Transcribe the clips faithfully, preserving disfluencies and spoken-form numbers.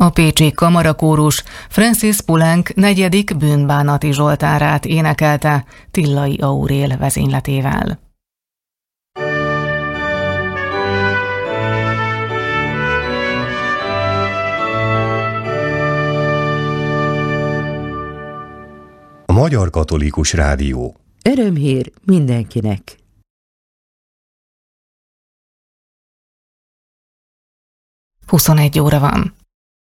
A pécsi kamarakórus Francis Poulenc negyedik bűnbánati zsoltárát énekelte Tillai Aurél vezényletével. A Magyar Katolikus Rádió. Örömhír mindenkinek! huszonegy óra van.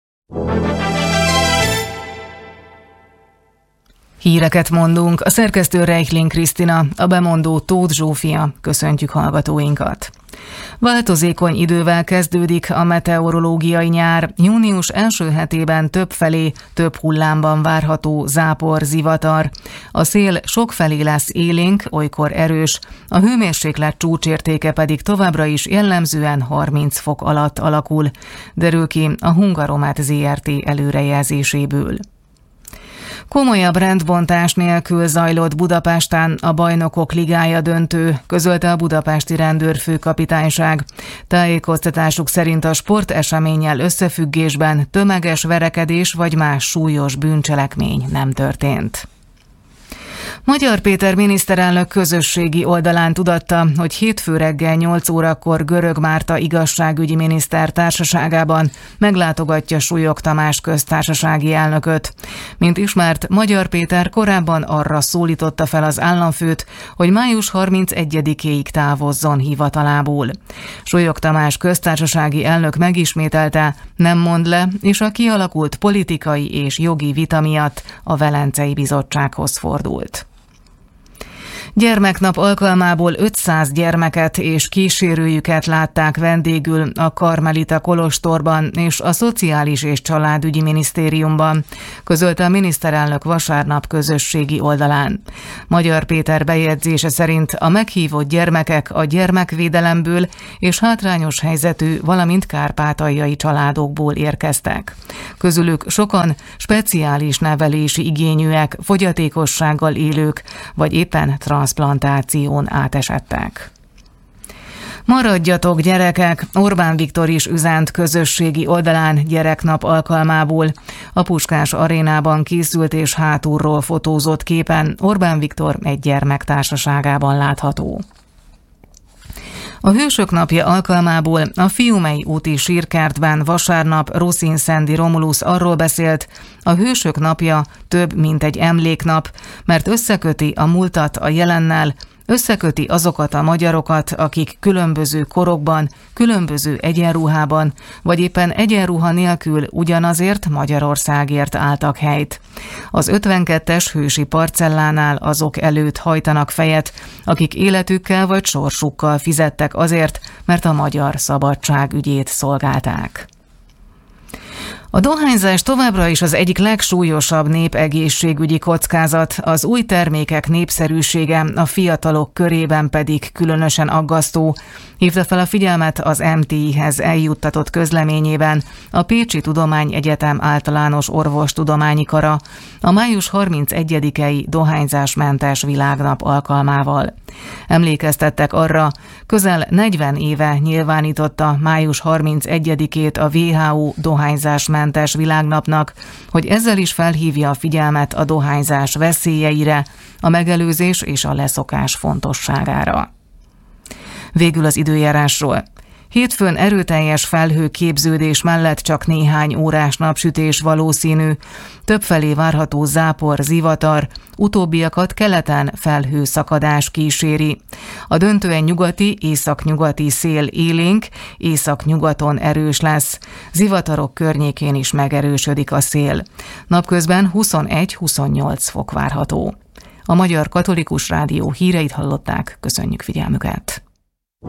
Híreket mondunk, a szerkesztő Reichling Krisztina, a bemondó Tóth Zsófia. Köszöntjük hallgatóinkat. Változékony idővel kezdődik a meteorológiai nyár. Június első hetében többfelé, több hullámban várható zápor, zivatar. A szél sokfelé lesz élénk, olykor erős, a hőmérséklet csúcsértéke pedig továbbra is jellemzően harminc fok alatt alakul, derül ki a Hungaromet zé er té előrejelzéséből. Komolyabb rendbontás nélkül zajlott Budapesten a Bajnokok Ligája döntő, közölte a budapesti rendőrfőkapitányság. Tájékoztatásuk szerint a sporteseménnyel összefüggésben tömeges verekedés vagy más súlyos bűncselekmény nem történt. Magyar Péter miniszterelnök közösségi oldalán tudatta, hogy hétfő reggel nyolc órakor Görög Márta igazságügyi miniszter társaságában meglátogatja Súlyog Tamás köztársasági elnököt. Mint ismert, Magyar Péter korábban arra szólította fel az államfőt, hogy május harmincegyedikéig távozzon hivatalából. Súlyog Tamás köztársasági elnök megismételte, nem mond le, és a kialakult politikai és jogi vita miatt a Velencei Bizottsághoz fordult. Gyermeknap alkalmából ötszáz gyermeket és kísérőjüket látták vendégül a Karmelita kolostorban és a Szociális és Családügyi Minisztériumban, közölte a miniszterelnök vasárnap közösségi oldalán. Magyar Péter bejegyzése szerint a meghívott gyermekek a gyermekvédelemből és hátrányos helyzetű, valamint kárpátaljai családokból érkeztek. Közülük sokan speciális nevelési igényűek, fogyatékossággal élők, vagy éppen transzplantáción átesettek. Maradjatok gyerekek! Orbán Viktor is üzent közösségi oldalán gyereknap alkalmából. A Puskás arénában készült és hátulról fotózott képen Orbán Viktor egy gyermek társaságában látható. A Hősök napja alkalmából a Fiumei úti sírkertben vasárnap Ruszin Szendi Romulus arról beszélt, a Hősök napja több, mint egy emléknap, mert összeköti a múltat a jelennel, összeköti azokat a magyarokat, akik különböző korokban, különböző egyenruhában, vagy éppen egyenruha nélkül ugyanazért Magyarországért álltak helyt. Az ötvenkettes hősi parcellánál azok előtt hajtanak fejet, akik életükkel vagy sorsukkal fizettek azért, mert a magyar szabadság ügyét szolgálták. A dohányzás továbbra is az egyik legsúlyosabb népegészségügyi kockázat, az új termékek népszerűsége a fiatalok körében pedig különösen aggasztó, hívta fel a figyelmet az em té i-hez eljuttatott közleményében a Pécsi Tudományegyetem Általános Orvostudományi Kara a május harmincegyedikei dohányzásmentes világnap alkalmával. Emlékeztettek arra, közel negyven éve nyilvánította május harmincegyedikét a vé há o dohányzásmentes világnapnak, hogy ezzel is felhívja a figyelmet a dohányzás veszélyeire, a megelőzés és a leszokás fontosságára. Végül az időjárásról. Hétfőn erőteljes felhőképződés mellett csak néhány órás napsütés valószínű, többfelé várható zápor, zivatar, utóbbiakat keleten felhőszakadás kíséri. A döntően nyugati, északnyugati szél élénk, északnyugaton erős lesz, zivatarok környékén is megerősödik a szél. Napközben huszonegy-huszonnyolc fok várható. A Magyar Katolikus Rádió híreit hallották, köszönjük figyelmüket!